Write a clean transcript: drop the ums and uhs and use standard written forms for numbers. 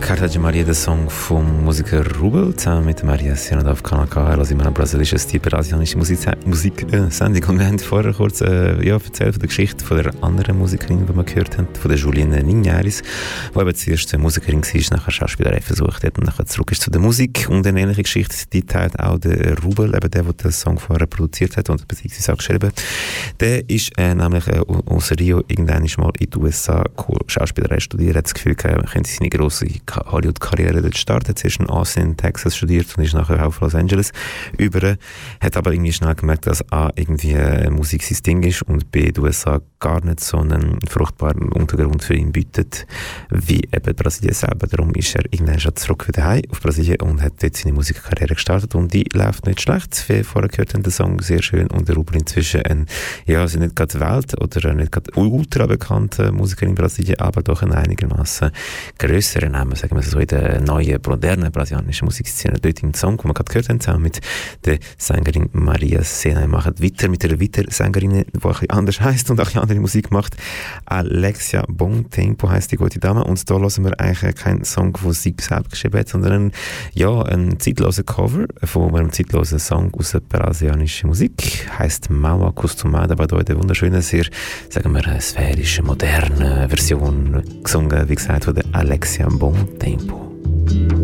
Carta Maria, der Song vom Musiker Rubel, zusammen mit Maria Siena auf Kanal K. Also in einer brasilianischen, brasilianische Musiksendung. Und wir haben vorher kurz erzählt von der Geschichte von der anderen Musikerin, die wir gehört haben, von der Juliana Ninhares, die eben zuerst Musikerin war, nachher Schauspielerei versucht hat und nachher zurück ist zu der Musik. Und eine ähnliche Geschichte, die teilt auch der Rubel, eben der den Song vorher produziert hat und beziehungsweise auch geschrieben. Der ist nämlich aus Rio irgendwann mal in die USA Schauspielerei studiert, hat das Gefühl gehabt, man könnte seine grosse Hollywood-Karriere dort starten. Zuerst in Austin, Texas studiert und ist nachher auch auf Los Angeles über. Hat aber irgendwie schnell gemerkt, dass A, irgendwie Musik sein Ding ist und B, die USA gar nicht so einen fruchtbaren Untergrund für ihn bietet, wie eben Brasilien selber. Darum ist er irgendwann schon zurück wieder heim auf Brasilien und hat dort seine Musikkarriere gestartet und die läuft nicht schlecht. Wie vorher gehört haben, der Song sehr schön und der Rubel inzwischen also nicht gerade Welt- oder nicht gerade ultra bekannte Musiker in Brasilien, aber doch ein einigermaßen grösseren Namen, sagen wir so, in der neuen, modernen brasilianischen Musikszene. Dort im Song, den wir gerade gehört haben, zusammen mit der Sängerin Maria Siena. Wir machen weiter mit einer weiteren Sängerin, die ein bisschen anders heisst und auch eine andere Musik macht. Alexia Bom Tempo heisst die gute Dame. Und da hören wir eigentlich keinen Song, den sie selbst geschrieben hat, sondern ein zeitloser Cover von einem zeitlosen Song aus der brasilianischen Musik. Heisst Mal Acostumada, aber hier in der wunderschönen, sehr, sagen wir, sphärische, moderne Version gesungen, wie gesagt, von der Alexia Bom Tempo.